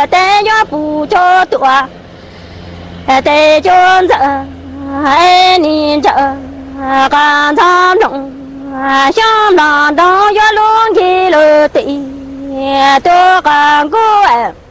但愿不叫多，但愿这爱你这干长中，想当当月龙给了对，多干过。